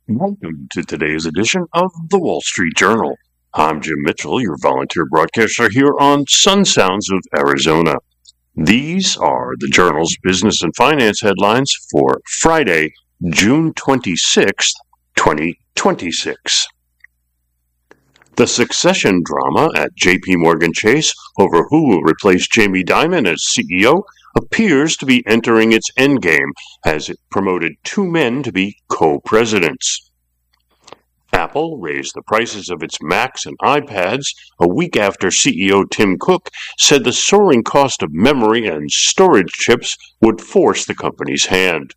Welcome to today's edition of the Wall Street Journal. I'm Jim Mitchell, your volunteer broadcaster here on Sun Sounds of Arizona. These are the Journal's business and finance headlines for Friday, June 26th, 2026. The succession drama at J.P. Morgan Chase over who will replace Jamie Dimon as CEO appears to be entering its endgame as it promoted two men to be co-presidents. Apple raised the prices of its Macs and iPads a week after CEO Tim Cook said the soaring cost of memory and storage chips would force the company's hand.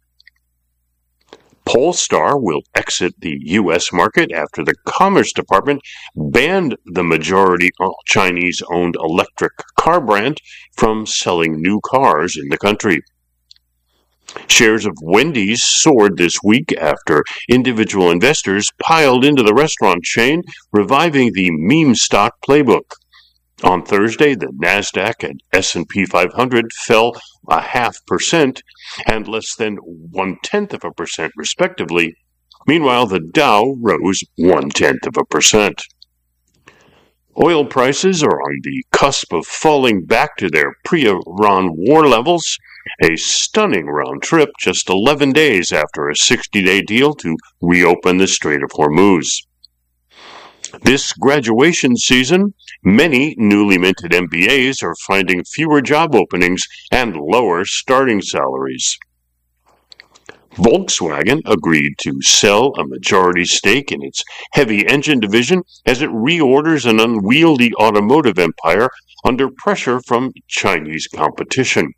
Polestar will exit the U.S. market after the Commerce Department banned the majority Chinese-owned electric car brand from selling new cars in the country. Shares of Wendy's soared this week after individual investors piled into the restaurant chain, reviving the meme stock playbook. On Thursday, the Nasdaq and S&P 500 fell 0.5% and less than 0.1%, respectively. Meanwhile, the Dow rose 0.1%. Oil prices are on the cusp of falling back to their pre-Iran war levels, a stunning round trip just 11 days after a 60-day deal to reopen the Strait of Hormuz. This graduation season, many newly minted MBAs are finding fewer job openings and lower starting salaries. Volkswagen agreed to sell a majority stake in its heavy engine division as it reorders an unwieldy automotive empire under pressure from Chinese competition.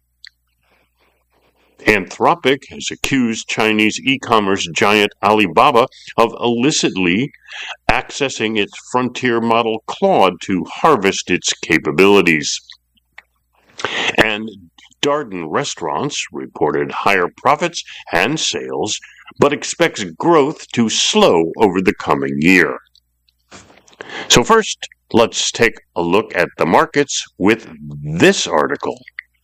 Anthropic has accused Chinese e-commerce giant Alibaba of illicitly accessing its frontier model Claude to harvest its capabilities. And Darden Restaurants reported higher profits and sales, but expects growth to slow over the coming year. So first, let's take a look at the markets with this article.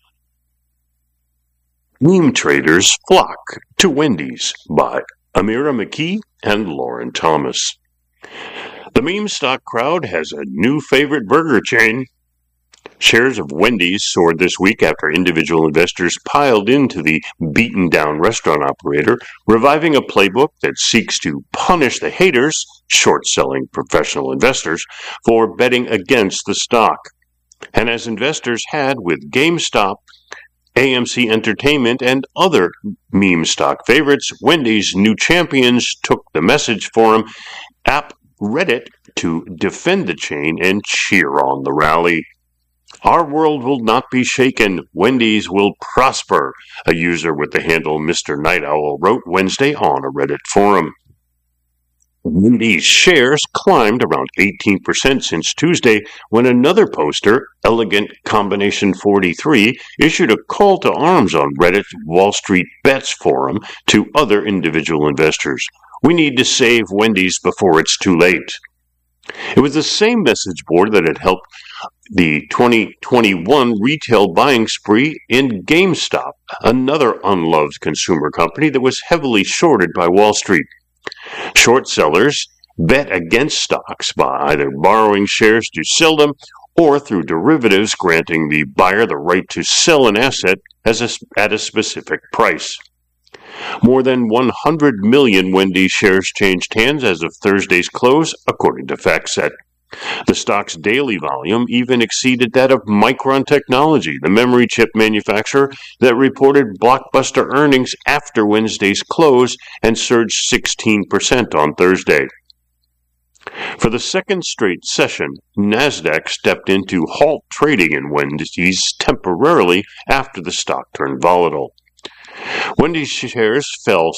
Meme traders flock to Wendy's by Amira McKee and Lauren Thomas. The meme stock crowd has a new favorite burger chain. Shares of Wendy's soared this week after individual investors piled into the beaten-down restaurant operator, reviving a playbook that seeks to punish the haters, short-selling professional investors, for betting against the stock. And as investors had with GameStop, AMC Entertainment, and other meme stock favorites, Wendy's new champions took the message forum app Reddit to defend the chain and cheer on the rally. Our world will not be shaken. Wendy's will prosper, a user with the handle Mr. Night Owl wrote Wednesday on a Reddit forum. Wendy's shares climbed around 18% since Tuesday when another poster, Elegant Combination 43, issued a call to arms on Reddit's Wall Street Bets forum to other individual investors. We need to save Wendy's before it's too late. It was the same message board that had helped the 2021 retail buying spree in GameStop, another unloved consumer company that was heavily shorted by Wall Street. Short sellers bet against stocks by either borrowing shares to sell them or through derivatives granting the buyer the right to sell an asset at a specific price. More than 100 million Wendy's shares changed hands as of Thursday's close, according to FactSet. The stock's daily volume even exceeded that of Micron Technology, the memory chip manufacturer that reported blockbuster earnings after Wednesday's close and surged 16% on Thursday. For the second straight session, Nasdaq stepped in to halt trading in Wendy's temporarily after the stock turned volatile. Wendy's shares fell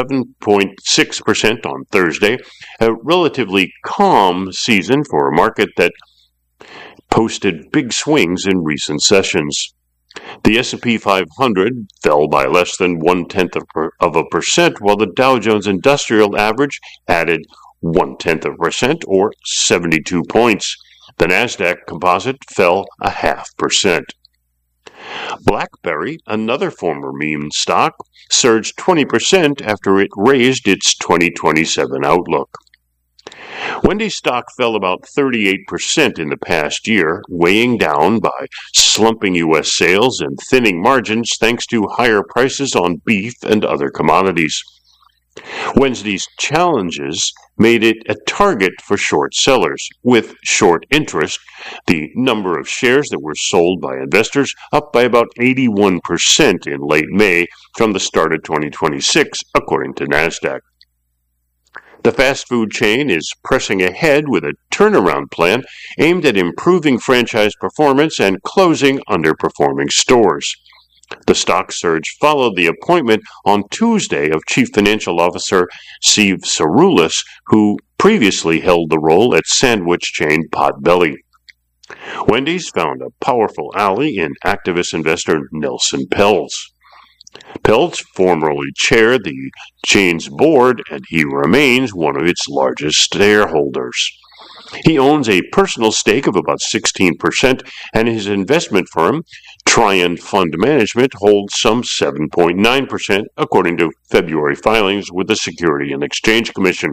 7.6% on Thursday, a relatively calm season for a market that posted big swings in recent sessions. The S&P 500 fell by less than 0.1%, while the Dow Jones Industrial Average added 0.1% or 72 points. The Nasdaq Composite fell 0.5%. BlackBerry, another former meme stock, surged 20% after it raised its 2027 outlook. Wendy's stock fell about 38% in the past year, weighing down by slumping U.S. sales and thinning margins thanks to higher prices on beef and other commodities. Wednesday's challenges made it a target for short sellers, with short interest, the number of shares that were sold by investors, up by about 81% in late May from the start of 2026, according to NASDAQ. The fast food chain is pressing ahead with a turnaround plan aimed at improving franchise performance and closing underperforming stores. The stock surge followed the appointment on Tuesday of Chief Financial Officer Steve Cirulis, who previously held the role at sandwich chain Potbelly. Wendy's found a powerful ally in activist investor Nelson Peltz. Peltz formerly chaired the chain's board, and he remains one of its largest shareholders. He owns a personal stake of about 16%, and his investment firm, Trian Fund Management, holds some 7.9%, according to February filings with the Securities and Exchange Commission.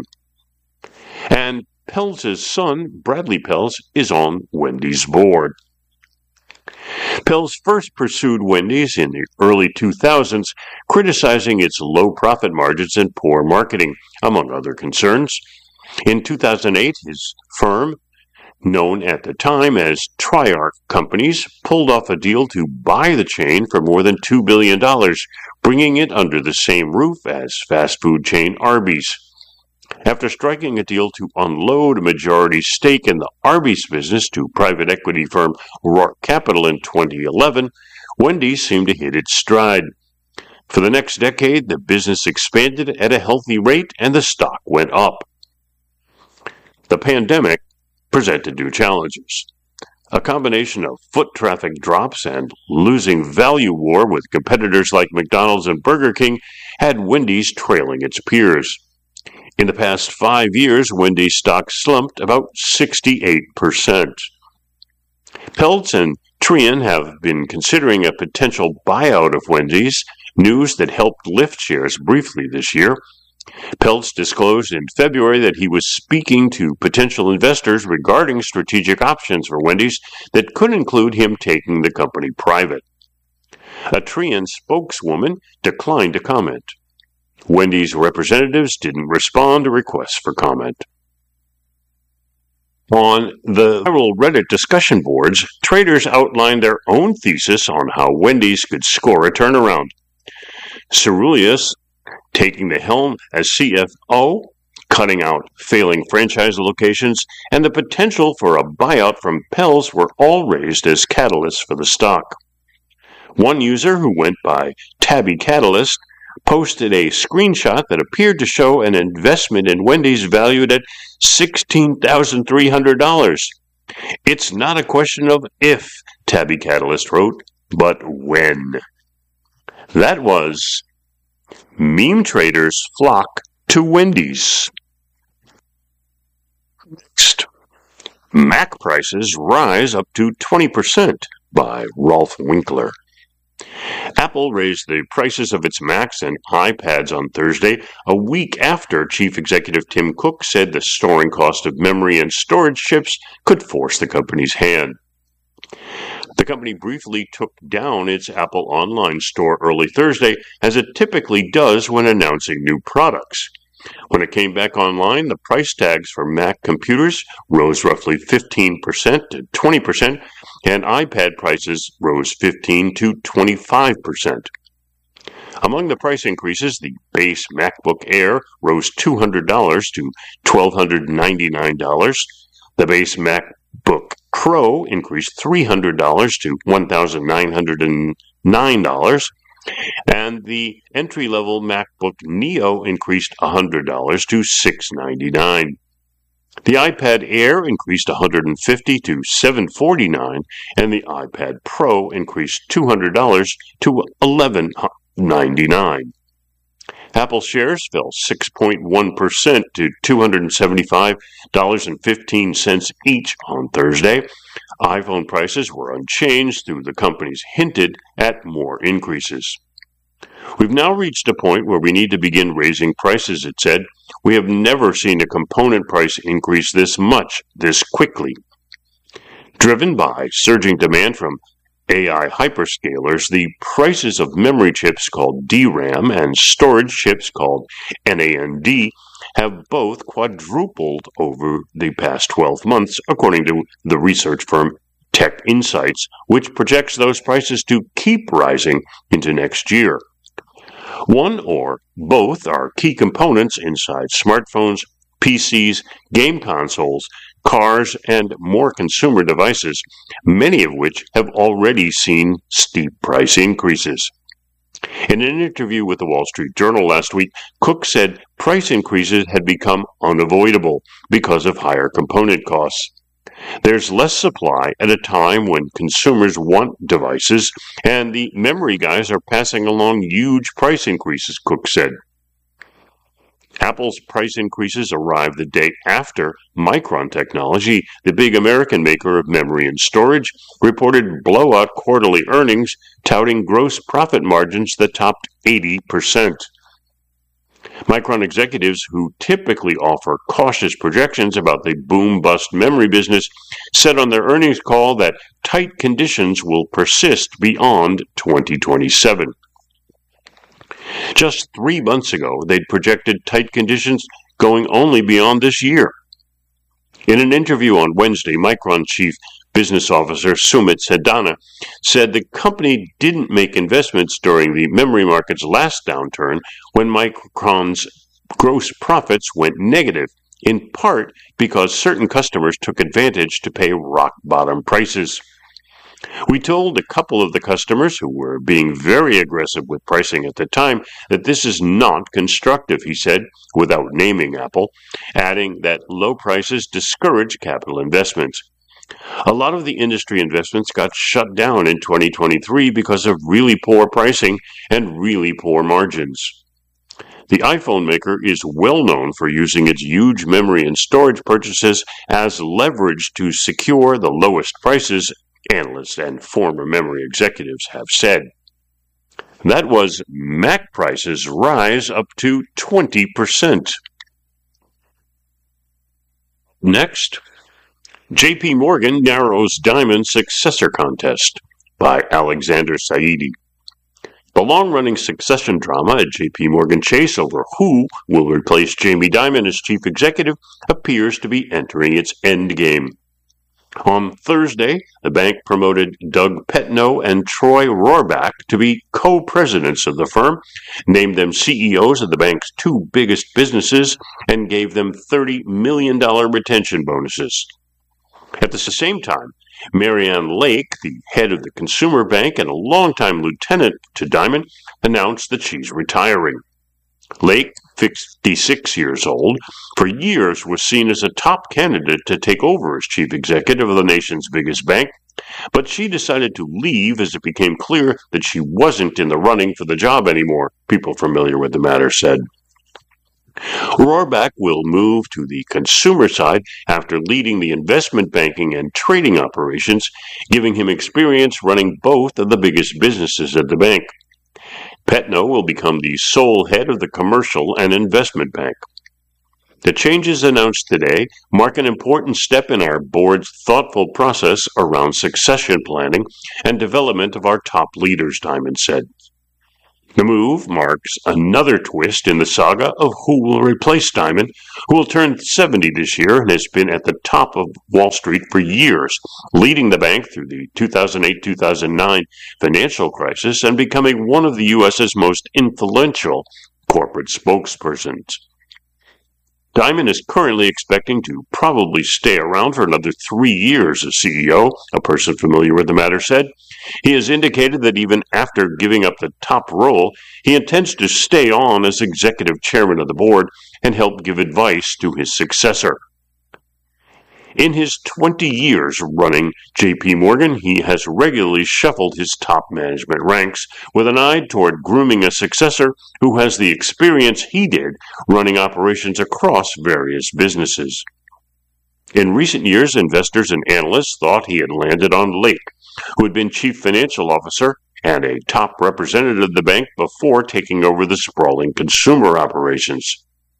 And Peltz's son, Bradley Peltz, is on Wendy's board. Peltz first pursued Wendy's in the early 2000s, criticizing its low profit margins and poor marketing, among other concerns. In 2008, his firm, known at the time as Triarch Companies, pulled off a deal to buy the chain for more than $2 billion, bringing it under the same roof as fast food chain Arby's. After striking a deal to unload a majority stake in the Arby's business to private equity firm Roark Capital in 2011, Wendy's seemed to hit its stride. For the next decade, the business expanded at a healthy rate and the stock went up. The pandemic presented new challenges. A combination of foot traffic drops and losing value war with competitors like McDonald's and Burger King had Wendy's trailing its peers. In the past 5 years, Wendy's stock slumped about 68%. Peltz and Trian have been considering a potential buyout of Wendy's, news that helped lift shares briefly this year. Peltz disclosed in February that he was speaking to potential investors regarding strategic options for Wendy's that could include him taking the company private. A Trian spokeswoman declined to comment. Wendy's representatives didn't respond to requests for comment. On the viral Reddit discussion boards, traders outlined their own thesis on how Wendy's could score a turnaround. Cirulis, taking the helm as CFO, cutting out failing franchise locations, and the potential for a buyout from Peltz were all raised as catalysts for the stock. One user, who went by Tabby Catalyst, posted a screenshot that appeared to show an investment in Wendy's valued at $16,300. It's not a question of if, Tabby Catalyst wrote, but when. That was Meme Traders Flock to Wendy's. Next, Mac prices rise up to 20% by Rolf Winkler. Apple raised the prices of its Macs and iPads on Thursday, a week after Chief Executive Tim Cook said the soaring cost of memory and storage chips could force the company's hand. The company briefly took down its Apple online store early Thursday, as it typically does when announcing new products. When it came back online, the price tags for Mac computers rose roughly 15% to 20%, and iPad prices rose 15 to 25%. Among the price increases, the base MacBook Air rose $200 to $1,299. The base MacBook Pro increased $300 to $1,909. And the entry-level MacBook Neo increased $100 to $699. The iPad Air increased $150 to $749, and the iPad Pro increased $200 to $1,199. Apple shares fell 6.1% to $275.15 each on Thursday. iPhone prices were unchanged, though the companies hinted at more increases. We've now reached a point where we need to begin raising prices, it said. We have never seen a component price increase this much, this quickly. Driven by surging demand from AI hyperscalers, the prices of memory chips called DRAM and storage chips called NAND have both quadrupled over the past 12 months, according to the research firm Tech Insights, which projects those prices to keep rising into next year. One or both are key components inside smartphones, PCs, game consoles, cars, and more consumer devices, many of which have already seen steep price increases. In an interview with the Wall Street Journal last week, Cook said price increases had become unavoidable because of higher component costs. There's less supply at a time when consumers want devices, and the memory guys are passing along huge price increases, Cook said. Apple's price increases arrived the day after Micron Technology, the big American maker of memory and storage, reported blowout quarterly earnings, touting gross profit margins that topped 80%. Micron executives, who typically offer cautious projections about the boom-bust memory business, said on their earnings call that tight conditions will persist beyond 2027. Just 3 months ago, they'd projected tight conditions going only beyond this year. In an interview on Wednesday, Micron Chief Business Officer Sumit Sadana said the company didn't make investments during the memory market's last downturn when Micron's gross profits went negative, in part because certain customers took advantage to pay rock-bottom prices. We told a couple of the customers who were being very aggressive with pricing at the time that this is not constructive, he said, without naming Apple, adding that low prices discourage capital investments. A lot of the industry investments got shut down in 2023 because of really poor pricing and really poor margins. The iPhone maker is well known for using its huge memory and storage purchases as leverage to secure the lowest prices, analysts and former memory executives have said. That was Mac prices rise up to 20%. Next, JP Morgan narrows Diamond successor contest by Alexander Saidi. The long-running succession drama at JP Morgan Chase over who will replace Jamie Dimon as chief executive appears to be entering its endgame. On Thursday, the bank promoted Doug Petno and Troy Rohrbaugh to be co-presidents of the firm, named them CEOs of the bank's two biggest businesses, and gave them $30 million retention bonuses. At the same time, Marianne Lake, the head of the consumer bank and a longtime lieutenant to Dimon, announced that she's retiring. Lake, 56 years old, for years was seen as a top candidate to take over as chief executive of the nation's biggest bank, but she decided to leave as it became clear that she wasn't in the running for the job anymore, people familiar with the matter said. Rohrbaugh will move to the consumer side after leading the investment banking and trading operations, giving him experience running both of the biggest businesses at the bank. Petno will become the sole head of the commercial and investment bank. The changes announced today mark an important step in our board's thoughtful process around succession planning and development of our top leaders, Dimon said. The move marks another twist in the saga of who will replace Dimon, who will turn 70 this year and has been at the top of Wall Street for years, leading the bank through the 2008-2009 financial crisis and becoming one of the U.S.'s most influential corporate spokespersons. Dimon is currently expecting to probably stay around for another 3 years as CEO, a person familiar with the matter said. He has indicated that even after giving up the top role, he intends to stay on as executive chairman of the board and help give advice to his successor. In his 20 years running J.P. Morgan, he has regularly shuffled his top management ranks with an eye toward grooming a successor who has the experience he did running operations across various businesses. In recent years, investors and analysts thought he had landed on Lake, who had been chief financial officer and a top representative of the bank before taking over the sprawling consumer operations.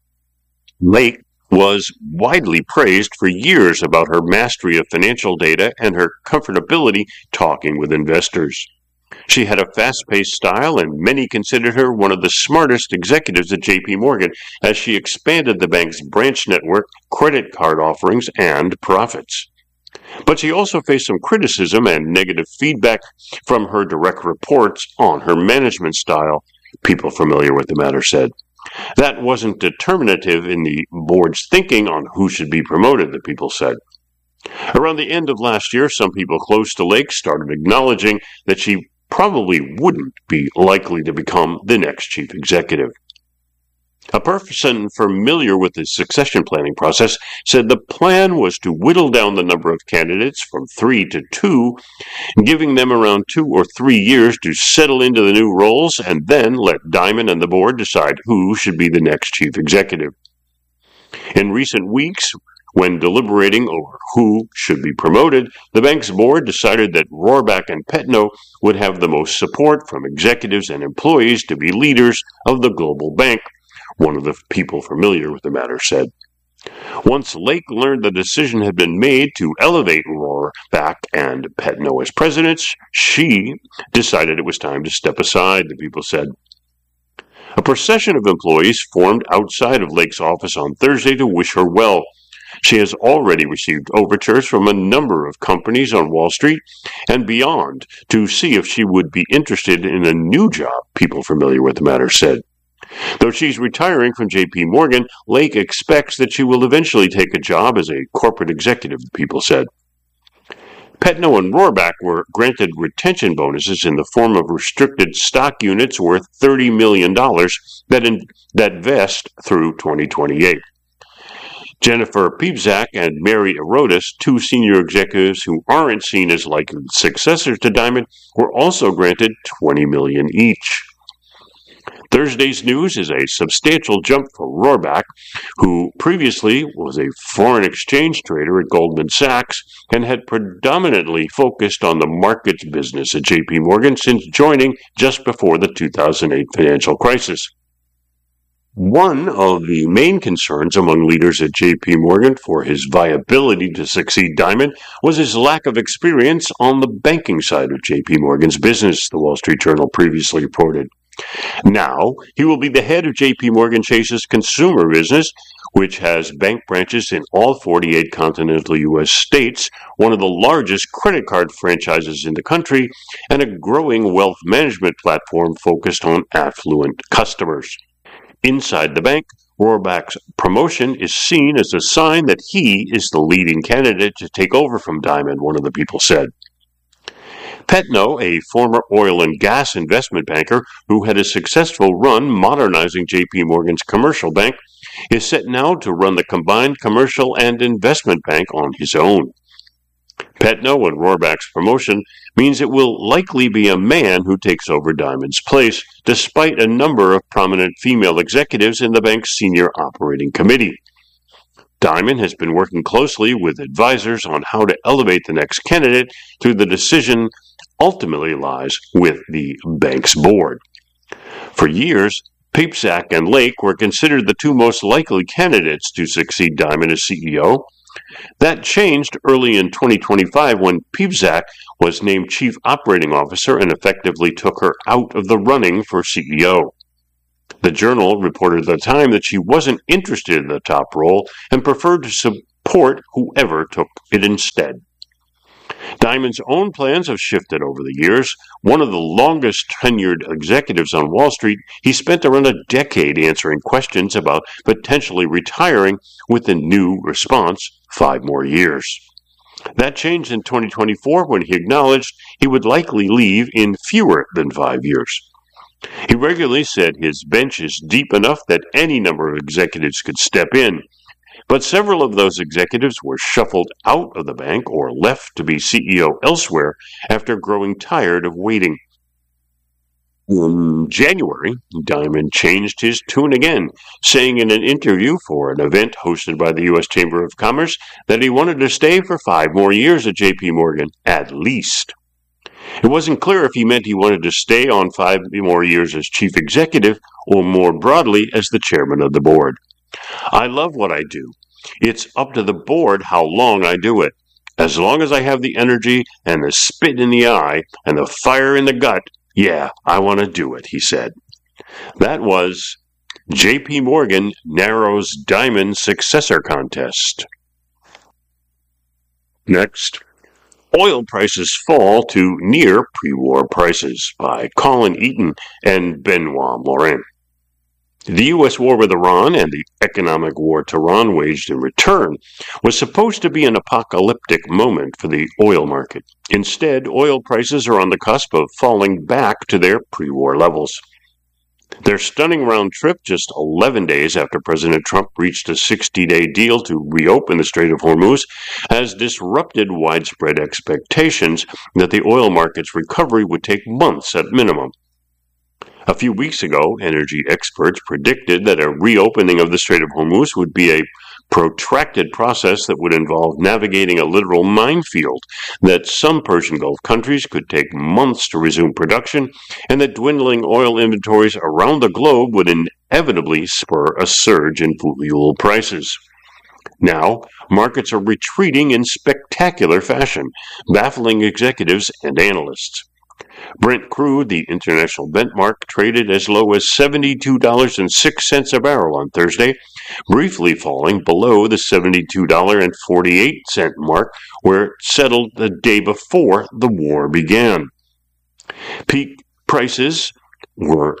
Lake was widely praised for years about her mastery of financial data and her comfortability talking with investors. She had a fast-paced style, and many considered her one of the smartest executives at J.P. Morgan as she expanded the bank's branch network, credit card offerings, and profits. But she also faced some criticism and negative feedback from her direct reports on her management style, people familiar with the matter said. That wasn't determinative in the board's thinking on who should be promoted, the people said. Around the end of last year, some people close to Lake started acknowledging that she probably wouldn't be likely to become the next chief executive. A person familiar with the succession planning process said the plan was to whittle down the number of candidates from 3 to 2, giving them around 2 or 3 years to settle into the new roles, and then let Dimon and the board decide who should be the next chief executive. In recent weeks, when deliberating over who should be promoted, the bank's board decided that Rohrbach and Petno would have the most support from executives and employees to be leaders of the global bank, one of the people familiar with the matter said. Once Lake learned the decision had been made to elevate Rohrbach and Petno as presidents, she decided it was time to step aside, the people said. A procession of employees formed outside of Lake's office on Thursday to wish her well. She has already received overtures from a number of companies on Wall Street and beyond to see if she would be interested in a new job, people familiar with the matter said. Though she's retiring from J.P. Morgan, Lake expects that she will eventually take a job as a corporate executive, the people said. Petno and Rohrbach were granted retention bonuses in the form of restricted stock units worth $30 million that vest through 2028. Jennifer Piepzak and Mary Erodis, two senior executives who aren't seen as likely successors to Dimon, were also granted $20 million each. Thursday's news is a substantial jump for Rohrbach, who previously was a foreign exchange trader at Goldman Sachs and had predominantly focused on the markets business at J.P. Morgan since joining just before the 2008 financial crisis. One of the main concerns among leaders at J.P. Morgan for his viability to succeed Dimon was his lack of experience on the banking side of J.P. Morgan's business, the Wall Street Journal previously reported. Now, he will be the head of J.P. Morgan Chase's consumer business, which has bank branches in all 48 continental U.S. states, one of the largest credit card franchises in the country, and a growing wealth management platform focused on affluent customers. Inside the bank, Rohrbach's promotion is seen as a sign that he is the leading candidate to take over from Dimon, one of the people said. Petno, a former oil and gas investment banker who had a successful run modernizing J.P. Morgan's commercial bank, is set now to run the combined commercial and investment bank on his own. Petno and Rohrbach's promotion means it will likely be a man who takes over Dimon's place, despite a number of prominent female executives in the bank's senior operating committee. Dimon has been working closely with advisors on how to elevate the next candidate through the decision ultimately lies with the bank's board. For years, Piepzak and Lake were considered the two most likely candidates to succeed Dimon as CEO. That changed early in 2025 when Piepzak was named Chief Operating Officer and effectively took her out of the running for CEO. The Journal reported at the time that she wasn't interested in the top role and preferred to support whoever took it instead. Dimon's own plans have shifted over the years. One of the longest tenured executives on Wall Street, he spent around a decade answering questions about potentially retiring with a new response, 5 more years. That changed in 2024 when he acknowledged he would likely leave in fewer than 5 years. He regularly said his bench is deep enough that any number of executives could step in. But several of those executives were shuffled out of the bank or left to be CEO elsewhere after growing tired of waiting. In January, Dimon changed his tune again, saying in an interview for an event hosted by the U.S. Chamber of Commerce that he wanted to stay for 5 more years at J.P. Morgan, at least. It wasn't clear if he meant he wanted to stay on 5 more years as chief executive or more broadly as the chairman of the board. I love what I do. It's up to the board how long I do it. As long as I have the energy and the spit in the eye and the fire in the gut, yeah, I want to do it, he said. That was J.P. Morgan narrows Dimon successor contest. Next, oil prices fall to near pre-war prices by Colin Eaton and Benoit Morin. The U.S. war with Iran and the economic war Tehran waged in return was supposed to be an apocalyptic moment for the oil market. Instead, oil prices are on the cusp of falling back to their pre-war levels. Their stunning round trip just 11 days after President Trump reached a 60-day deal to reopen the Strait of Hormuz has disrupted widespread expectations that the oil market's recovery would take months at minimum. A few weeks ago, energy experts predicted that a reopening of the Strait of Hormuz would be a protracted process that would involve navigating a literal minefield, that some Persian Gulf countries could take months to resume production, and that dwindling oil inventories around the globe would inevitably spur a surge in fuel prices. Now, markets are retreating in spectacular fashion, baffling executives and analysts. Brent crude, the international benchmark, traded as low as $72.06 a barrel on Thursday, briefly falling below the $72.48 mark where it settled the day before the war began. Peak prices were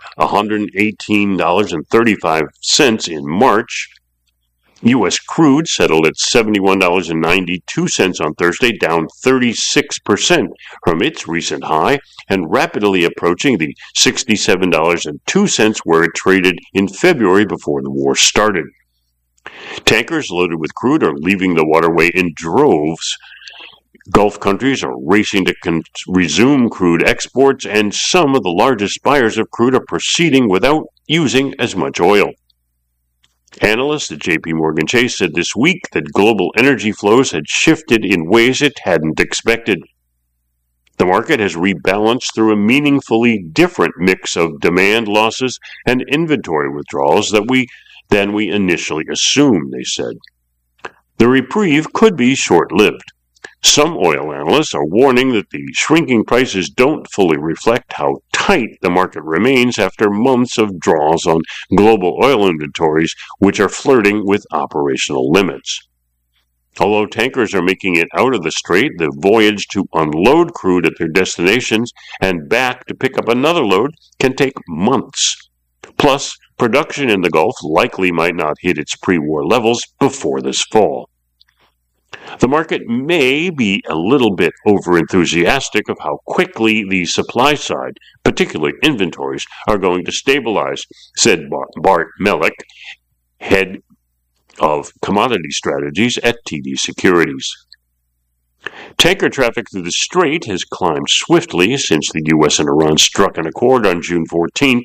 $118.35 in March. U.S. crude settled at $71.92 on Thursday, down 36% from its recent high and rapidly approaching the $67.02 where it traded in February before the war started. Tankers loaded with crude are leaving the waterway in droves. Gulf countries are racing to resume crude exports, and some of the largest buyers of crude are proceeding without using as much oil. Analysts at J.P. Morgan Chase said this week that global energy flows had shifted in ways it hadn't expected. The market has rebalanced through a meaningfully different mix of demand losses and inventory withdrawals than we initially assumed, they said. The reprieve could be short-lived. Some oil analysts are warning that the shrinking prices don't fully reflect how tight the market remains after months of draws on global oil inventories, which are flirting with operational limits. Although tankers are making it out of the strait, the voyage to unload crude at their destinations and back to pick up another load can take months. Plus, production in the Gulf likely might not hit its pre-war levels before this fall. The market may be a little bit overenthusiastic of how quickly the supply side, particularly inventories, are going to stabilize, said Bart Mellick, head of commodity strategies at TD Securities. Tanker traffic through the strait has climbed swiftly since the U.S. and Iran struck an accord on June 14th.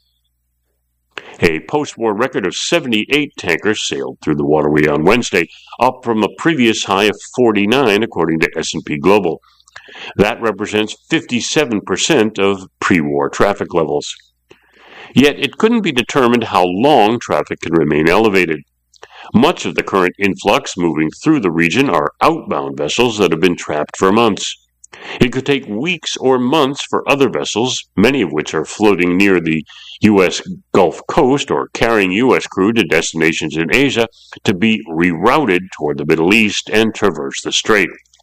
A post-war record of 78 tankers sailed through the waterway on Wednesday, up from a previous high of 49, according to S&P Global. That represents 57% of pre-war traffic levels. Yet it couldn't be determined how long traffic can remain elevated. Much of the current influx moving through the region are outbound vessels that have been trapped for months. It could take weeks or months for other vessels, many of which are floating near the U.S. Gulf Coast or carrying U.S. crude to destinations in Asia, to be rerouted toward the Middle East and traverse the strait.